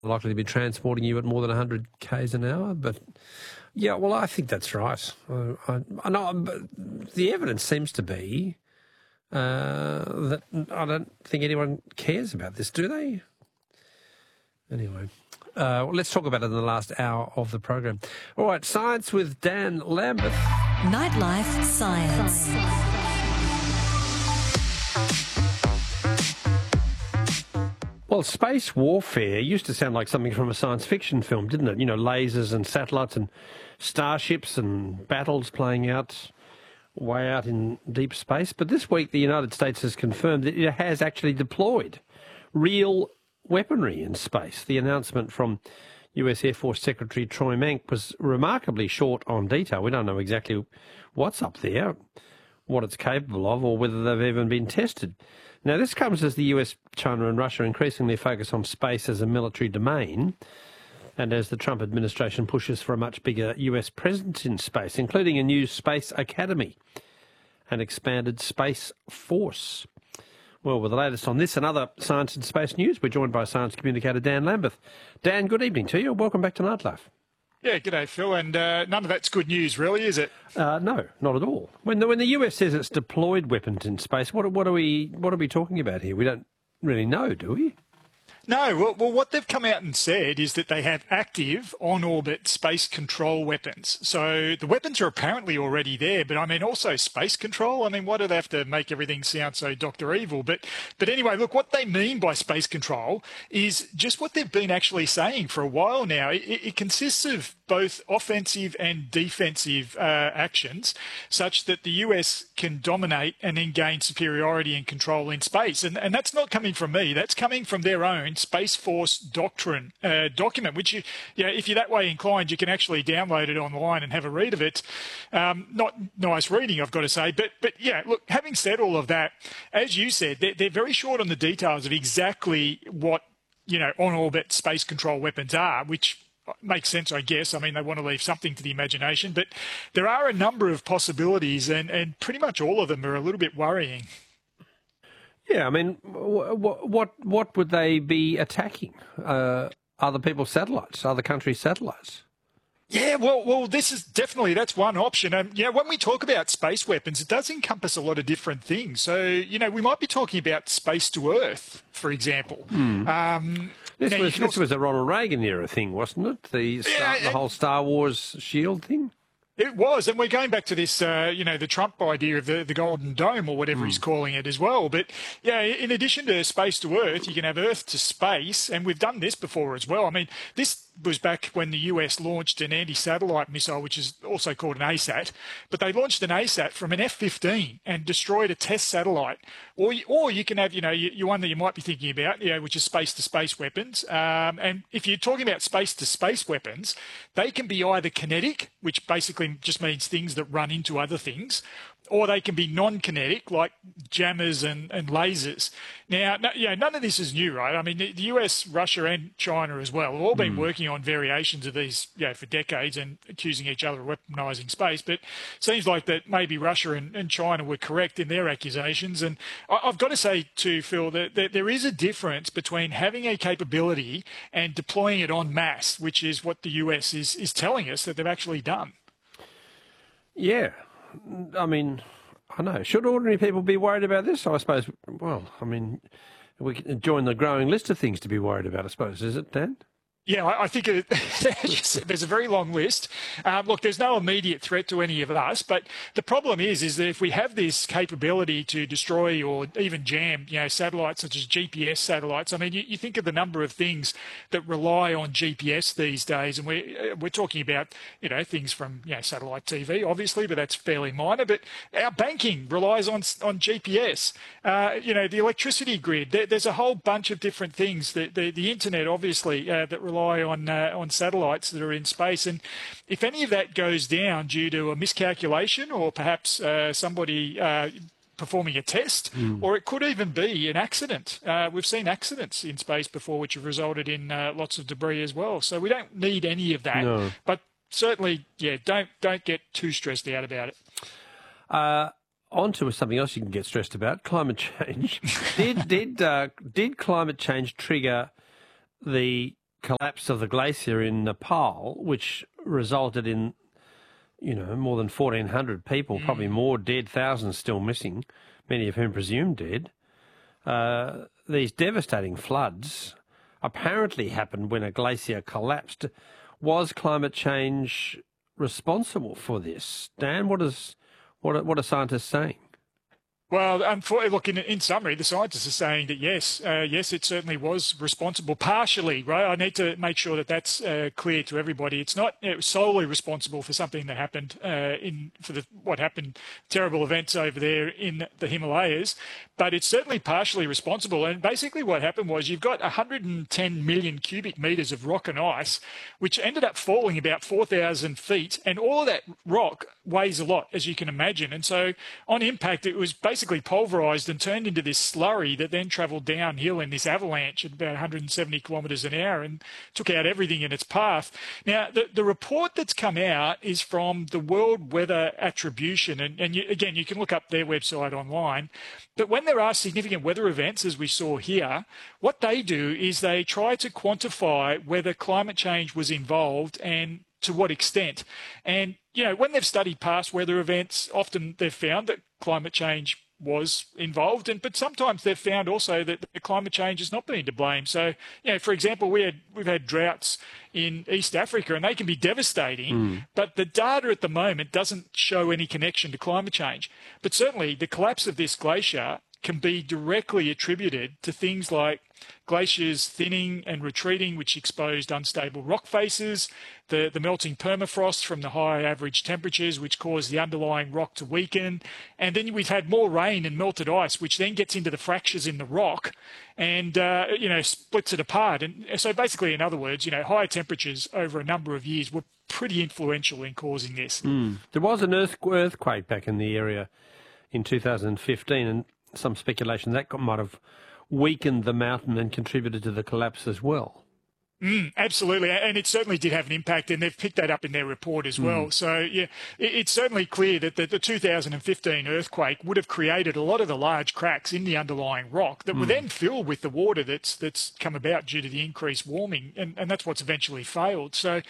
likely to be transporting you at more than 100 k's an hour. But yeah, well, I think that's right. I know, but the evidence seems to be that I don't think anyone cares about this, do they? Anyway, well, let's talk about it in the last hour of the program. All right, Science with Dan Lambeth. Nightlife Science. Well, space warfare used to sound like something from a science fiction film, didn't it? You know, lasers and satellites and starships and battles playing out way out in deep space. But this week the United States has confirmed that it has actually deployed real weaponry in space. The announcement from US Air Force Secretary Troy Mank was remarkably short on detail. We don't know exactly what's up there, what it's capable of, or whether they've even been tested. Now, this comes as the US, China and Russia increasingly focus on space as a military domain, and as the Trump administration pushes for a much bigger US presence in space, including a new space academy and expanded space force. Well, with the latest on this and other science and space news, we're joined by science communicator Dan Lambeth. Dan, good evening to you. Welcome back to Nightlife. Yeah, g'day, Phil. And none of that's good news, really, is it? No, not at all. When the US says it's deployed weapons in space, what are we talking about here? We don't really know, do we? No, well, what they've come out and said is that they have active on-orbit space control weapons. So the weapons are apparently already there, but I mean also space control. I mean, why do they have to make everything sound so Dr. Evil? But anyway, look, what they mean by space control is just what they've been actually saying for a while now. It consists of both offensive and defensive actions, such that the US can dominate and then gain superiority and control in space. And that's not coming from me. That's coming from their own Space Force Doctrine document, which, if you're that way inclined, you can actually download it online and have a read of it. Not nice reading, I've got to say. But yeah, look, having said all of that, as you said, they're very short on the details of exactly what, on-orbit space control weapons are, which makes sense, I guess. I mean, they want to leave something to the imagination, but there are a number of possibilities, and pretty much all of them are a little bit worrying. Yeah, I mean, what would they be attacking? Other people's satellites, other countries' satellites? Yeah, well, that's one option. And, when we talk about space weapons, it does encompass a lot of different things. So, we might be talking about space to Earth, for example. This was a Ronald Reagan era thing, wasn't it? The whole Star Wars shield thing? It was, and we're going back to this, the Trump idea of the Golden Dome or whatever he's calling it as well. But, yeah, in addition to space to Earth, you can have Earth to space, and we've done this before as well. I mean, this was back when the US launched an anti-satellite missile, which is also called an ASAT. But they launched an ASAT from an F-15 and destroyed a test satellite. Or you can have, your one that you might be thinking about, which is space-to-space weapons. And if you're talking about space-to-space weapons, they can be either kinetic, which basically just means things that run into other things, or they can be non-kinetic, like jammers and lasers. Now, none of this is new, right? I mean, the US, Russia, and China as well have all been working on variations of these, for decades and accusing each other of weaponizing space. But it seems like that maybe Russia and China were correct in their accusations. And I've got to say, too, Phil, that there is a difference between having a capability and deploying it en masse, which is what the US is telling us that they've actually done. Yeah. I mean, I know. Should ordinary people be worried about this? I suppose, well, I mean, we can join the growing list of things to be worried about, I suppose. Is it, Dan? Yeah, I think there's a very long list. Look, there's no immediate threat to any of us, but the problem is that if we have this capability to destroy or even jam, satellites such as GPS satellites. I mean, you think of the number of things that rely on GPS these days, and we're talking about things from satellite TV, obviously, but that's fairly minor. But our banking relies on GPS. The electricity grid. There's a whole bunch of different things. The internet, obviously, that rely on satellites that are in space. And if any of that goes down due to a miscalculation or perhaps somebody performing a test, or it could even be an accident. We've seen accidents in space before which have resulted in lots of debris as well. So we don't need any of that. No. But certainly, don't get too stressed out about it. On to something else you can get stressed about, climate change. Did climate change trigger the collapse of the glacier in Nepal, which resulted in, more than 1,400 people, probably more dead, thousands still missing, many of whom presumed dead. These devastating floods apparently happened when a glacier collapsed. Was climate change responsible for this? Dan, what are scientists saying? Well, look, in summary, the scientists are saying that yes, it certainly was responsible partially, right? I need to make sure that that's clear to everybody. It's not solely responsible for something that happened what happened, terrible events over there in the Himalayas, but it's certainly partially responsible. And basically what happened was you've got 110 million cubic metres of rock and ice, which ended up falling about 4,000 feet, and all of that rock weighs a lot, as you can imagine. And so on impact, it was basically pulverised and turned into this slurry that then travelled downhill in this avalanche at about 170 kilometres an hour and took out everything in its path. Now, the report that's come out is from the World Weather Attribution, and you can look up their website online. But when there are significant weather events, as we saw here, what they do is they try to quantify whether climate change was involved and to what extent. And, when they've studied past weather events, often they've found that climate change was involved, but sometimes they've found also that the climate change has not been to blame. So, for example, we've had droughts in East Africa, and they can be devastating, but the data at the moment doesn't show any connection to climate change. But certainly the collapse of this glacier can be directly attributed to things like glaciers thinning and retreating, which exposed unstable rock faces, the melting permafrost from the high average temperatures, which caused the underlying rock to weaken. And then we've had more rain and melted ice, which then gets into the fractures in the rock and, splits it apart. And so basically, in other words, higher temperatures over a number of years were pretty influential in causing this. There was an earthquake back in the area in 2015, and some speculation that might have weakened the mountain and contributed to the collapse as well. Absolutely, and it certainly did have an impact, and they've picked that up in their report as well. So, it's certainly clear that the 2015 earthquake would have created a lot of the large cracks in the underlying rock that were then filled with the water that's come about due to the increased warming, and that's what's eventually failed. So,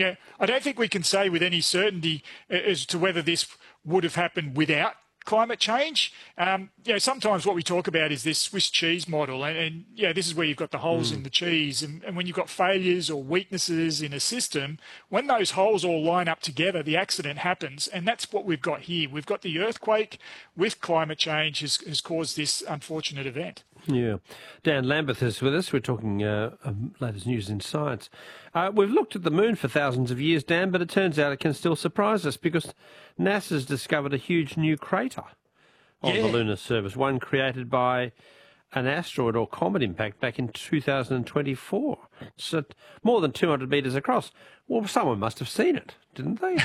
I don't think we can say with any certainty as to whether this would have happened without climate change. Sometimes what we talk about is this Swiss cheese model, and this is where you've got the holes in the cheese, and when you've got failures or weaknesses in a system, when those holes all line up together, the accident happens, and that's what we've got here. We've got the earthquake with climate change has caused this unfortunate event. Yeah. Dan Lambeth is with us. We're talking latest news in science. We've looked at the moon for thousands of years, Dan, but it turns out it can still surprise us because NASA's discovered a huge new crater on the lunar surface, one created by an asteroid or comet impact back in 2024. It's more than 200 metres across. Well, someone must have seen it, didn't they?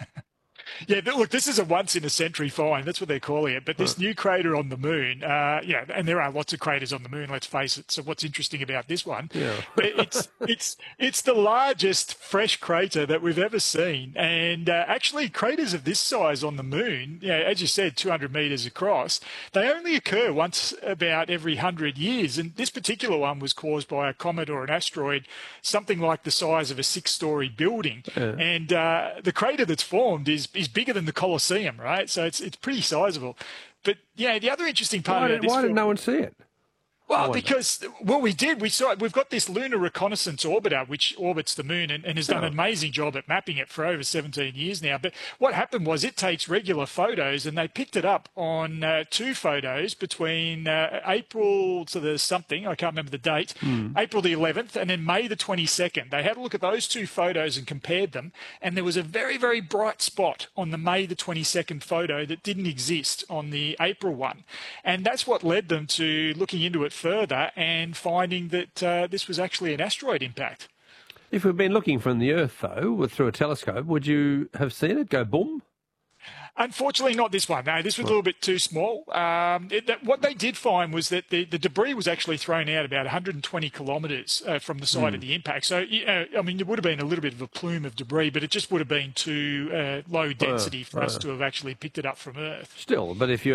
Yeah, look, this is a once-in-a-century find. That's what they're calling it. But this new crater on the moon, and there are lots of craters on the moon, let's face it. So what's interesting about this one? Yeah. But it's the largest fresh crater that we've ever seen. And actually, craters of this size on the moon, as you said, 200 metres across, they only occur once about every 100 years. And this particular one was caused by a comet or an asteroid, something like the size of a 6-storey building. Yeah. And the crater that's formed is bigger than the Colosseum, right? So it's pretty sizable. But the other interesting part about this why did no one see it? Well, because we saw it. We've got this Lunar Reconnaissance Orbiter, which orbits the moon and has done an amazing job at mapping it for over 17 years now. But what happened was it takes regular photos, and they picked it up on 2 photos between April to the something, I can't remember the date, April the 11th, and then May the 22nd. They had a look at those 2 photos and compared them, and there was a very, very bright spot on the May the 22nd photo that didn't exist on the April one. And that's what led them to looking into it further and finding that this was actually an asteroid impact. If we'd been looking from the Earth, though, through a telescope, would you have seen it go boom? Unfortunately, not this one. No, this was a little bit too small. What they did find was that the debris was actually thrown out about 120 kilometres from the site of the impact. So, there would have been a little bit of a plume of debris, but it just would have been too low density for us to have actually picked it up from Earth. Still, but if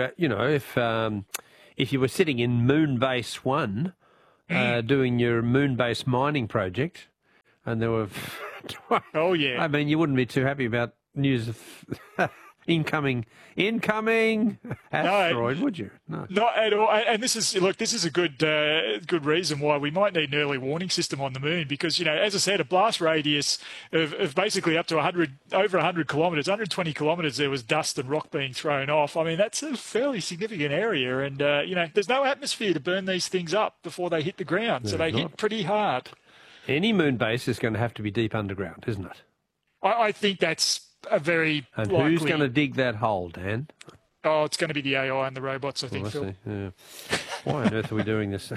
you were sitting in Moonbase 1 doing your Moonbase mining project, And there were... Oh, yeah. I mean, you wouldn't be too happy about news of incoming asteroid, would you? No. Not at all. And this is a good reason why we might need an early warning system on the moon, because, as I said, a blast radius of basically up to over 100 kilometres, 120 kilometres, there was dust and rock being thrown off. I mean, that's a fairly significant area, and there's no atmosphere to burn these things up before they hit the ground, so they hit pretty hard. Any moon base is going to have to be deep underground, isn't it? I think that's a very And likely... who's going to dig that hole, Dan? Oh, it's going to be the AI and the robots, I think, Phil. Yeah. Why on earth are we doing this?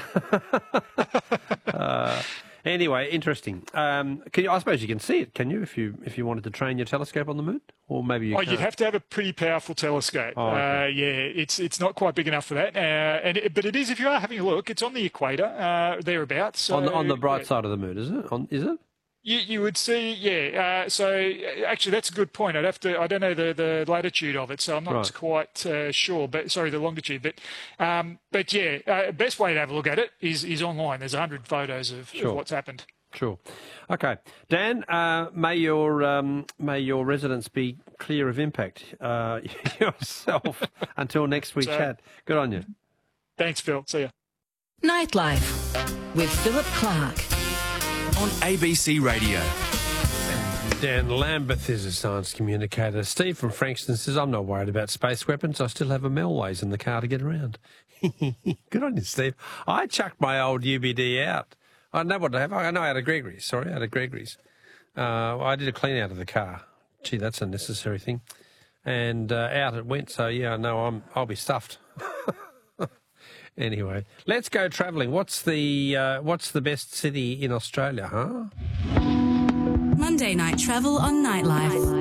Anyway, interesting. I suppose you can see it, can you, if you wanted to train your telescope on the moon? Or maybe you can't. You'd have to have a pretty powerful telescope. Oh, okay. It's not quite big enough for that. But it is, if you are having a look, it's on the equator, thereabouts. So, on the bright side of the moon, is it? Is it? You would see, yeah. So actually, that's a good point. I don't know the latitude of it, so I'm not quite sure. But sorry, the longitude. But yeah, best way to have a look at it is online. There's 100 photos of what's happened. Sure. Okay, Dan. May your residence be clear of impact yourself until next we chat. Good on you. Thanks, Phil. See ya. Nightlife with Philip Clark. On ABC Radio. Dan Lambeth is a science communicator. Steve from Frankston says, I'm not worried about space weapons. I still have a Melways in the car to get around. Good on you, Steve. I chucked my old UBD out. I know what I have. I know out of Gregory's. Sorry, out of Gregory's. I did a clean out of the car. Gee, that's a necessary thing. And out it went. So, yeah, no, I'll be stuffed. Anyway, let's go travelling. What's the best city in Australia, huh? Monday night travel on Nightlife.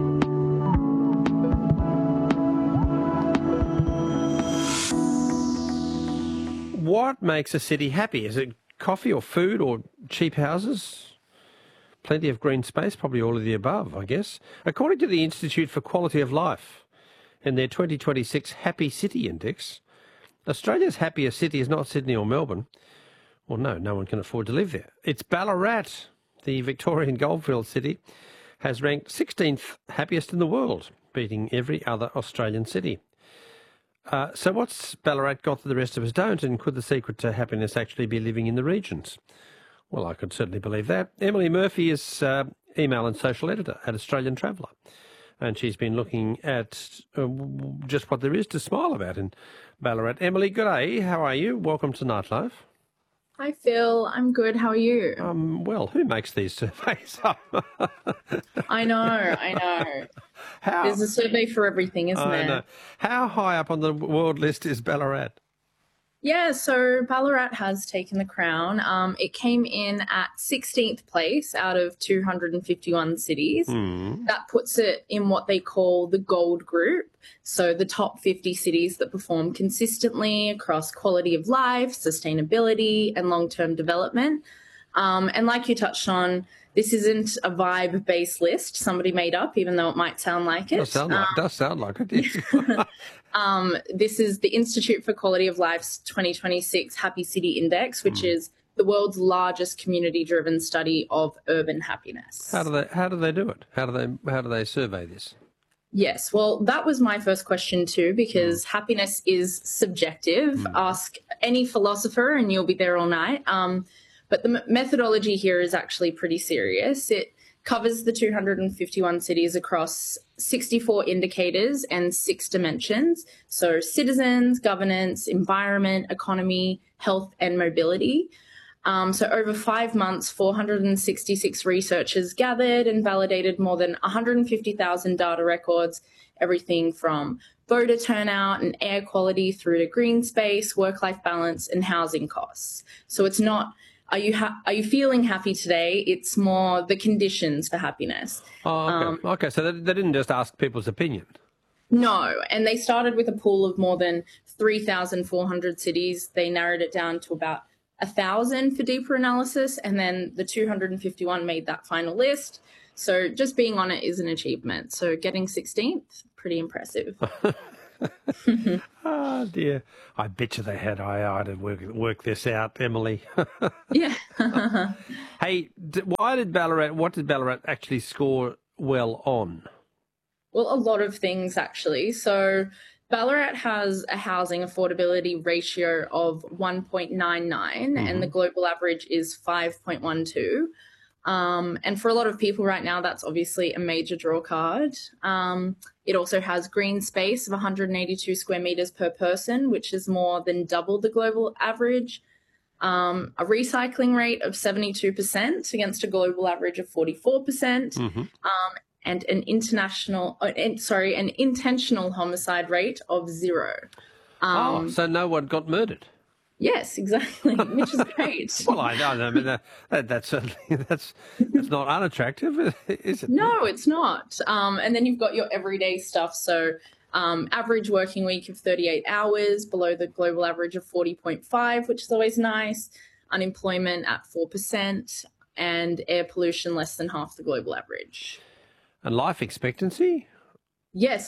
What makes a city happy? Is it coffee or food or cheap houses? Plenty of green space, probably all of the above, I guess. According to the Institute for Quality of Life, in their 2026 Happy City Index, Australia's happiest city is not Sydney or Melbourne. Well, no one can afford to live there. It's Ballarat. The Victorian goldfield city has ranked 16th happiest in the world, beating every other Australian city. So what's Ballarat got that the rest of us don't, and could the secret to happiness actually be living in the regions? Well, I could certainly believe that. Emily Murphy is email and social editor at Australian Traveller, and she's been looking at just what there is to smile about in Ballarat. Emily, good day. How are you? Welcome to Nightlife. Hi, Phil. I'm good. How are you? Well, who makes these surveys up? I know. There's a survey for everything, isn't there? I know. How high up on the world list is Ballarat? Yeah, so Ballarat has taken the crown. It came in at 16th place out of 251 cities. That puts it in what they call the gold group. So the top 50 cities that perform consistently across quality of life, sustainability, and long-term development. And like you touched on, this isn't a vibe-based list somebody made up, even though it might sound like it. Does sound like it. This is the Institute for Quality of Life's 2026 Happy City Index, which is the world's largest community-driven study of urban happiness. How do they do it? How do they survey this? Yes, well, that was my first question too, because happiness is subjective. Ask any philosopher and you'll be there all night. But the methodology here is actually pretty serious. It covers the 251 cities across 64 indicators and 6 dimensions. So citizens, governance, environment, economy, health, and mobility. So over 5 months, 466 researchers gathered and validated more than 150,000 data records, everything from voter turnout and air quality through to green space, work-life balance, and housing costs. So it's not, are you feeling happy today? It's more the conditions for happiness. Oh, okay. Okay, so they didn't just ask people's opinion. No, and they started with a pool of more than 3,400 cities. They narrowed it down to about 1,000 for deeper analysis, and then the 251 made that final list. So just being on it is an achievement. So getting 16th, pretty impressive. Oh, dear. I bet you they had AI to work this out, Emily. Yeah. Hey, what did Ballarat actually score well on? Well, a lot of things actually. So Ballarat has a housing affordability ratio of 1.99 and the global average is 5.12. And for a lot of people right now, that's obviously a major draw card. It also has green space of 182 square meters per person, which is more than double the global average. A recycling rate of 72% against a global average of 44%. And an intentional homicide rate of 0. So no one got murdered. Yes, exactly, which is great. Well, I mean that's certainly that's not unattractive, is it? No, it's not. And then you've got your everyday stuff. So average working week of 38 hours, below the global average of 40.5, which is always nice. Unemployment at 4%, and air pollution less than half the global average. And life expectancy? Yes.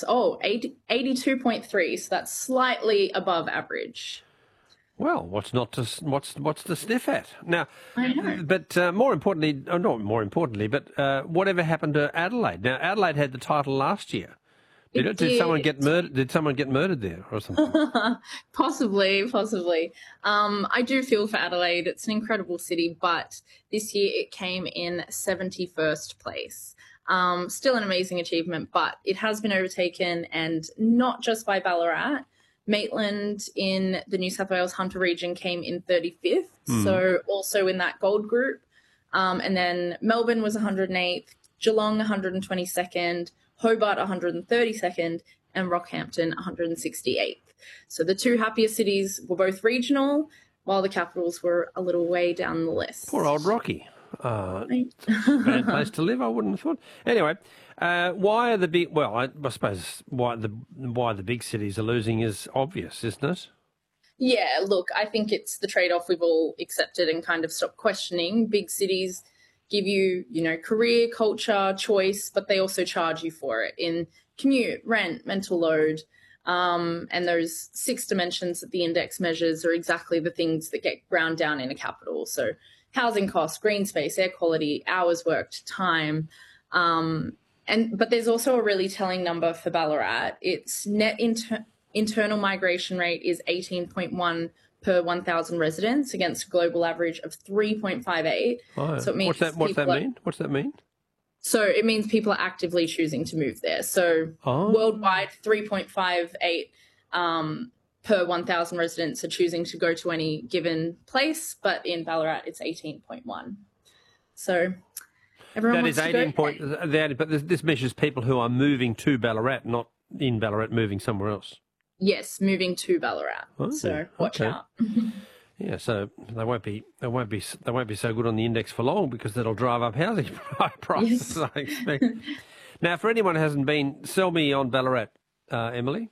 82.3. So that's slightly above average. Well, what's to sniff at? Now, I know. But more importantly, not more importantly, but whatever happened to Adelaide? Now, Adelaide had the title last year. Did someone get murdered? Did someone get murdered there or something? Possibly. I do feel for Adelaide. It's an incredible city, but this year it came in 71st place. Still an amazing achievement, but it has been overtaken, and not just by Ballarat. Maitland in the New South Wales Hunter region came in 35th, so also in that gold group. And then Melbourne was 108th, Geelong 122nd, Hobart 132nd, and Rockhampton 168th. So the two happiest cities were both regional, while the capitals were a little way down the list. Poor old Rocky. Bad place to live, I wouldn't have thought. Anyway, why are the big? Well, I suppose why the big cities are losing is obvious, isn't it? Yeah, look, I think it's the trade-off we've all accepted and kind of stopped questioning. Big cities give you, career, culture, choice, but they also charge you for it in commute, rent, mental load. And those 6 dimensions that the index measures are exactly the things that get ground down in a capital. So housing costs, green space, air quality, hours worked, time. But there's also a really telling number for Ballarat. Its net internal migration rate is 18.1 per 1,000 residents against a global average of 3.58. Oh, so it means what's that mean? So it means people are actively choosing to move there. So worldwide, 3.58 per 1,000 residents are choosing to go to any given place, but in Ballarat it's 18.1. So everyone wants to go. But this measures people who are moving to Ballarat, not in Ballarat, moving somewhere else. Yes, moving to Ballarat. Oh, so watch out. Yeah, so they won't be so good on the index for long because that'll drive up housing prices, yes. I expect. Now, for anyone who hasn't been, sell me on Ballarat, Emily.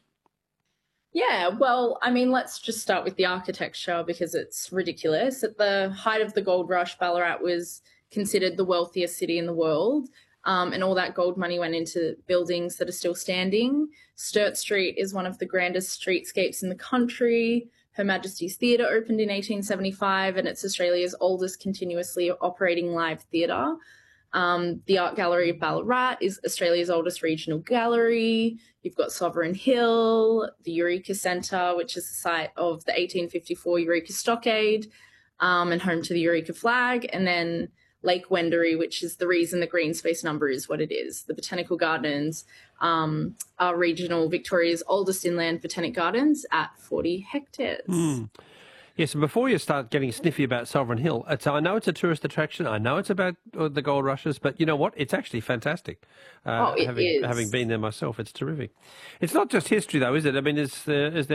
Yeah, well, I mean, let's just start with the architecture because it's ridiculous. At the height of the gold rush, Ballarat was considered the wealthiest city in the world, and all that gold money went into buildings that are still standing. Sturt Street is one of the grandest streetscapes in the country. Her Majesty's Theatre opened in 1875, and it's Australia's oldest continuously operating live theatre. The Art Gallery of Ballarat is Australia's oldest regional gallery. You've got Sovereign Hill, the Eureka Centre, which is the site of the 1854 Eureka Stockade, and home to the Eureka flag, and then Lake Wendouree, which is the reason the green space number is what it is. The Botanical Gardens are regional Victoria's oldest inland botanic gardens at 40 hectares. Yes, and before you start getting sniffy about Sovereign Hill, I know it's a tourist attraction. I know it's about the gold rushes, but you know what? It's actually fantastic. Having been there myself, it's terrific. It's not just history, though, is it? I mean, there's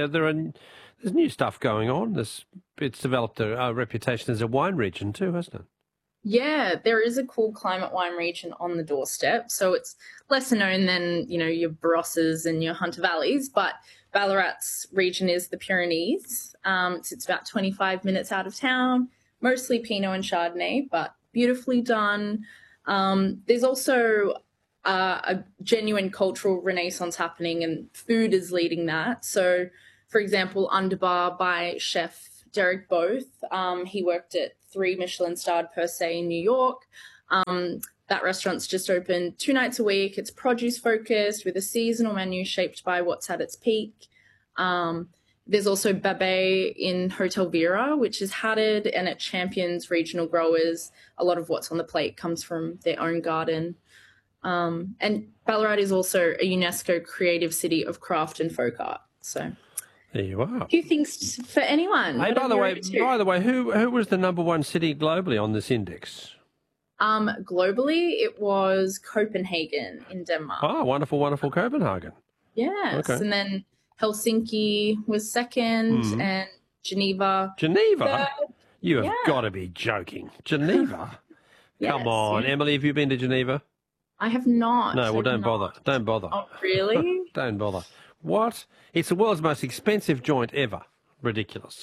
new stuff going on. It's developed a reputation as a wine region too, hasn't it? Yeah, there is a cool climate wine region on the doorstep. So it's lesser known than, your Barosses and your Hunter Valleys, but Ballarat's region is the Pyrenees. It's about 25 minutes out of town, mostly Pinot and Chardonnay, but beautifully done. There's also a genuine cultural renaissance happening, and food is leading that. So, for example, Underbar by chef Derek Both, he worked at 3 Michelin-starred Per Se in New York. That restaurant's just open 2 nights a week. It's produce-focused with a seasonal menu shaped by what's at its peak. There's also Babé in Hotel Vera, which is hatted, and it champions regional growers. A lot of what's on the plate comes from their own garden. And Ballarat is also a UNESCO Creative City of Craft and Folk Art. So there you are. A few things for anyone. Hey, by the way, who was the number 1 city globally on this index? Globally, it was Copenhagen in Denmark. Oh, wonderful, wonderful Copenhagen. Yes, Okay. and then Helsinki was second, and Geneva. Geneva? third. You have Yeah. got to be joking. Geneva? Yes, Come on. yeah. Emily, have you been to Geneva? I have not. No, well, I've don't not. bother. Don't bother. Oh, really? Don't bother. What? It's the world's most expensive joint ever. Ridiculous.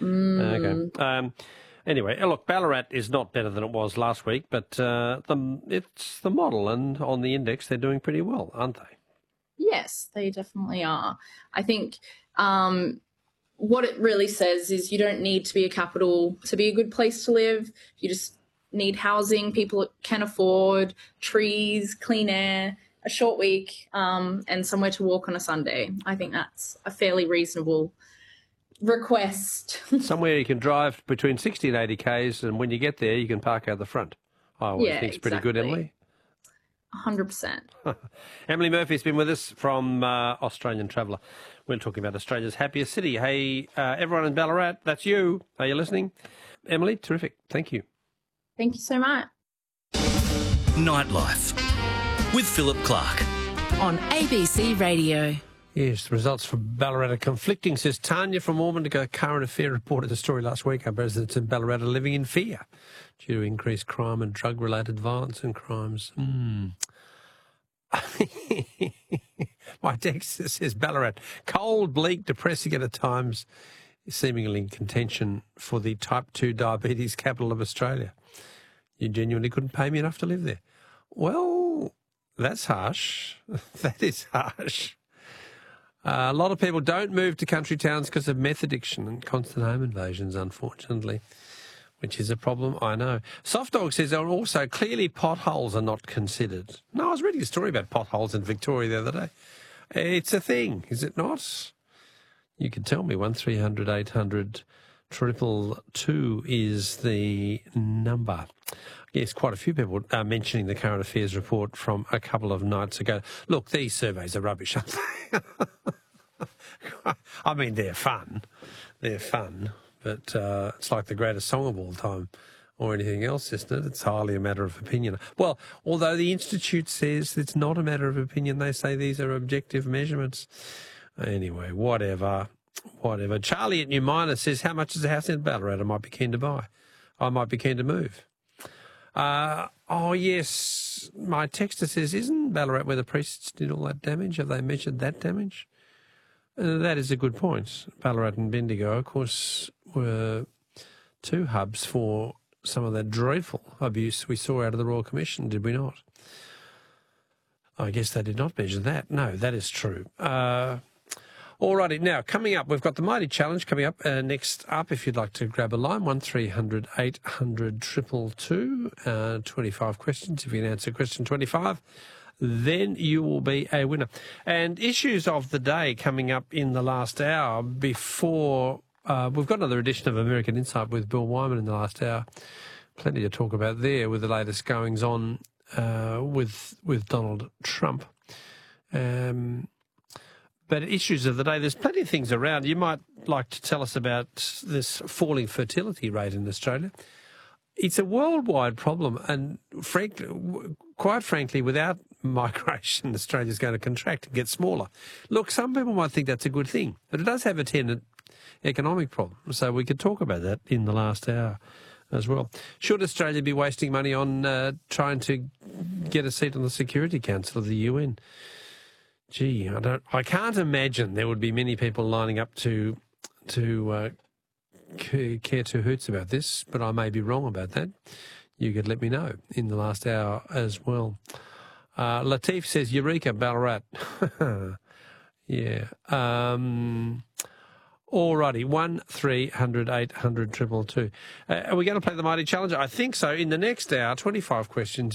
Okay. Anyway, look, Ballarat is not better than it was last week, but it's the model, and on the index they're doing pretty well, aren't they? Yes, they definitely are. I think what it really says is you don't need to be a capital to be a good place to live. You just need housing people can afford, trees, clean air, a short week, and somewhere to walk on a Sunday. I think that's a fairly reasonable request. Somewhere you can drive between 60 and 80 k's, and when you get there, you can park out the front. I always think it's pretty good, Emily. 100%. Emily Murphy's been with us from Australian Traveller. We're talking about Australia's happiest city. Hey, everyone in Ballarat, that's you. Are you listening? Emily, terrific. Thank you. Thank you so much. Nightlife with Philip Clark. On ABC Radio. Yes, the results for Ballarat are conflicting, says Tanya from Ormond. A current affair reported the story last week. Our residents in Ballarat are living in fear due to increased crime and drug-related violence and crimes. My text says Ballarat, cold, bleak, depressing at times, seemingly in contention for the type 2 diabetes capital of Australia. You genuinely couldn't pay me enough to live there. Well, that's harsh. That is harsh. A lot of people don't move to country towns because of meth addiction and constant home invasions, unfortunately, which is a problem, I know. Soft Dog says there are also clearly potholes are not considered. No, I was reading a story about potholes in Victoria the other day. It's a thing, is it not? You can tell me 1300 800 222 is the number. Yes, quite a few people are mentioning the current affairs report from a couple of nights ago. Look, these surveys are rubbish, aren't they? I mean, they're fun. They're fun. But it's like the greatest song of all time or anything else, isn't it? It's hardly a matter of opinion. Well, although the Institute says it's not a matter of opinion, they say these are objective measurements. Anyway, whatever. Charlie at New Miner says, how much is a house in Ballarat I might be keen to buy? I might be keen to move. Oh, yes, my texter says, isn't Ballarat where the priests did all that damage? Have they measured that damage? That is a good point. Ballarat and Bendigo, of course, were 2 hubs for some of that dreadful abuse we saw out of the Royal Commission, did we not? I guess they did not measure that. No, that is true. All righty, now, coming up, we've got the Mighty Challenge coming up. Next up, if you'd like to grab a line, 1300 800 222, 25 questions. If you can answer question 25, then you will be a winner. And issues of the day coming up in the last hour before... we've got another edition of American Insight with Bill Wyman in the last hour. Plenty to talk about there with the latest goings-on with Donald Trump. But issues of the day, there's plenty of things around. You might like to tell us about this falling fertility rate in Australia. It's a worldwide problem, and quite frankly, without migration, Australia's going to contract and get smaller. Look, some people might think that's a good thing, but it does have a attendant economic problem. So we could talk about that in the last hour as well. Should Australia be wasting money on trying to get a seat on the Security Council of the UN? Gee, I can't imagine there would be many people lining up to care 2 hoots about this, but I may be wrong about that. You could let me know in the last hour as well. Latif says Eureka, Ballarat. Yeah. Alrighty, 1300 800 222. Are we going to play the Mighty Challenger? I think so. In the next hour, 25 questions.